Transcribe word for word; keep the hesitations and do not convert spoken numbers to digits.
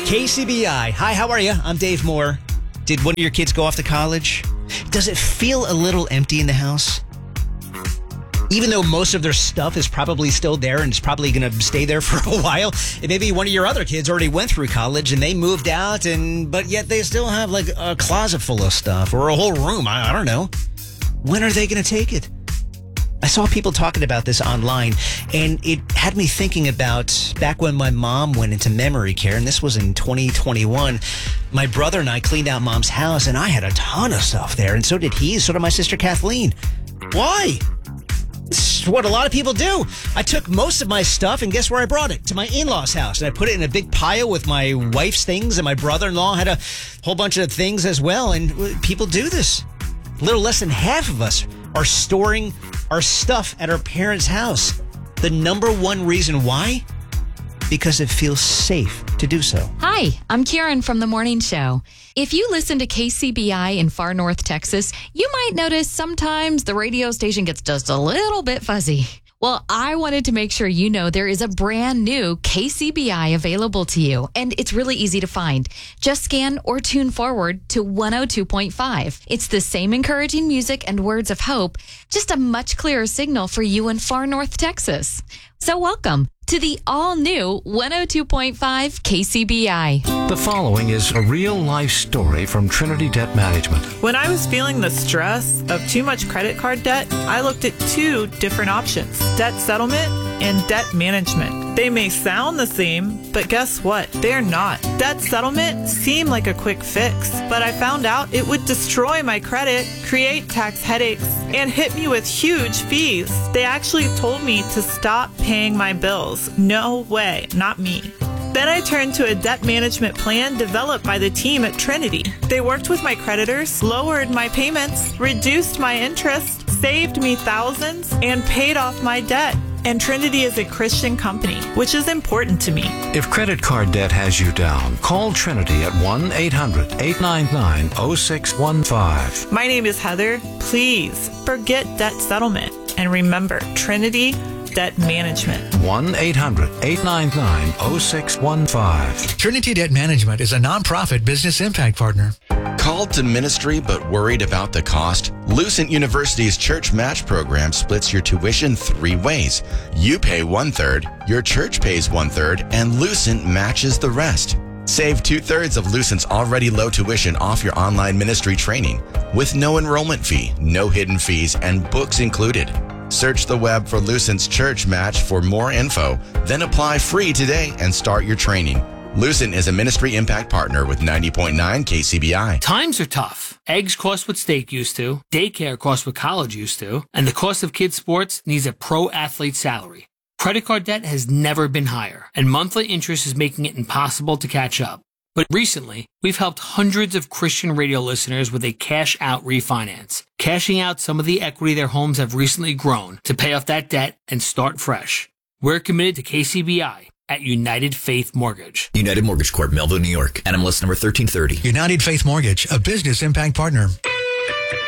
K C B I. Hi, how are you? I'm Dave Moore. Did one of your kids go off to college? Does it feel a little empty in the house? Even though most of their stuff is probably still there and it's probably going to stay there for a while, and maybe one of your other kids already went through college and they moved out, and but yet they still have like a closet full of stuff or a whole room. I, I don't know. When are they going to take it? I saw people talking about this online, and it had me thinking about back when my mom went into memory care, and this was in twenty twenty-one. My brother and I cleaned out Mom's house, and I had a ton of stuff there, and so did he, so did my sister Kathleen. Why? This is what a lot of people do. I took most of my stuff, and guess where I brought it? To my in-laws' house, and I put it in a big pile with my wife's things, and my brother-in-law had a whole bunch of things as well, and people do this. A little less than half of us are storing our stuff at our parents' house. The number one reason why? Because it feels safe to do so. Hi, I'm Karen from The Morning Show. If you listen to K C B I in far north Texas, you might notice sometimes the radio station gets just a little bit fuzzy. Well, I wanted to make sure you know there is a brand new K C B I available to you, and it's really easy to find. Just scan or tune forward to one oh two point five. It's the same encouraging music and words of hope, just a much clearer signal for you in far north Texas. So welcome to the all-new one oh two point five K C B I. The following is a real-life story from Trinity Debt Management. When I was feeling the stress of too much credit card debt, I looked at two different options: debt settlement and debt management. They may sound the same, but guess what? They're not. Debt settlement seemed like a quick fix, but I found out it would destroy my credit, create tax headaches, and hit me with huge fees. They actually told me to stop paying my bills. No way, not me. Then I turned to a debt management plan developed by the team at Trinity. They worked with my creditors, lowered my payments, reduced my interest, saved me thousands, and paid off my debt. And Trinity is a Christian company, which is important to me. If credit card debt has you down, call Trinity at one eight hundred eight nine nine oh six one five. My name is Heather. Please forget debt settlement and remember Trinity Debt Management. one eight hundred eight nine nine oh six one five. Trinity Debt Management is a nonprofit business impact partner. Called to ministry but worried about the cost? Lucent University's Church Match program splits your tuition three ways. You pay one-third, your church pays one-third, and Lucent matches the rest. Save two-thirds of Lucent's already low tuition off your online ministry training with no enrollment fee, no hidden fees, and books included. Search the web for Lucent's Church Match for more info, then apply free today and start your training. Lucent is a ministry impact partner with ninety point nine K C B I. Times are tough. Eggs cost what steak used to, daycare costs what college used to, and the cost of kids' sports needs a pro athlete salary. Credit card debt has never been higher, and monthly interest is making it impossible to catch up. But recently, we've helped hundreds of Christian radio listeners with a cash-out refinance, cashing out some of the equity their homes have recently grown to pay off that debt and start fresh. We're committed to K C B I at United Faith Mortgage. United Mortgage Corp, Melville, New York. N M L S number thirteen thirty. United Faith Mortgage, a business impact partner.